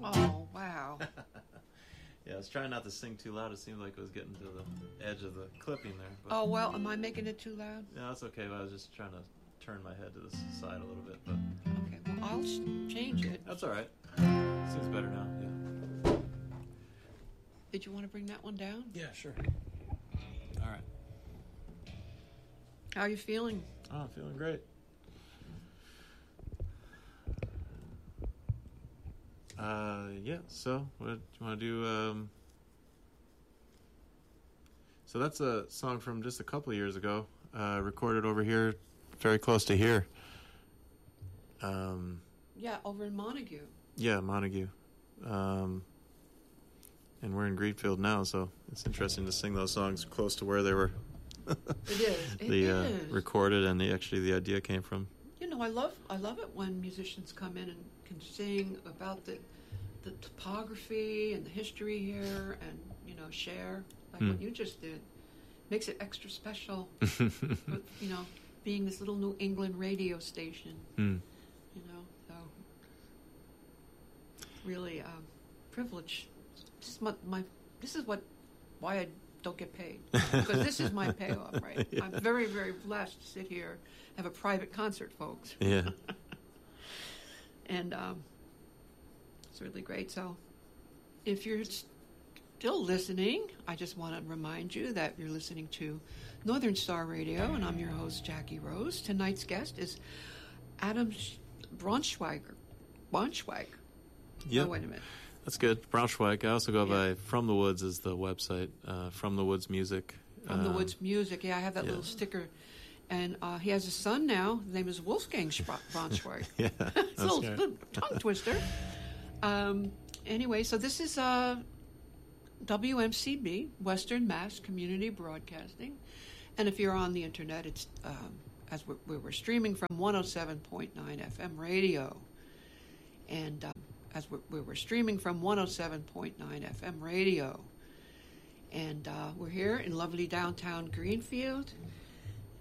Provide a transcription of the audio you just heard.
Oh, wow. Yeah, I was trying not to sing too loud. It seemed like it was getting to the edge of the clipping there. But Oh, well, am I making it too loud? no, that's okay. I was just trying to turn my head to the side a little bit, but Okay, well, I'll change it. that's all right. Seems better now. Yeah. Did you want to bring that one down? Yeah, sure. All right. How are you feeling? Oh, I'm feeling great. Yeah. So, what do you want to do? So that's a song from just a couple of years ago, recorded over here, very close to here. Yeah, over in Montague. Yeah, Montague. And we're in Greenfield now, so it's interesting to sing those songs close to where they were. It is. It is. Recorded, and the idea came from. You know, I love it when musicians come in and can sing about the topography and the history here, and share like what you just did. Makes it extra special. With, being this little New England radio station. So really privilege. This is why I don't get paid, because this is my payoff, right? Yeah. I'm very, very blessed to sit here, have a private concert, folks. Yeah. And it's really great. So if you're still listening, I just want to remind you that you're listening to Northern Star Radio, and I'm your host, Jackie Rose. Tonight's guest is Adam Braunschweiger. Yeah. Oh, wait a minute. That's good. Braunschweig. I also go by From the Woods is the website. From the Woods Music. From the Woods Music. Yeah, I have that little sticker. And he has a son now. His name is Wolfgang Braunschweig. Yeah. It's a little tongue twister. Anyway, so this is WMCB, Western Mass Community Broadcasting. And if you're on the internet, it's as we're streaming from 107.9 FM radio. And as we're streaming from 107.9 FM radio. And we're here in lovely downtown Greenfield.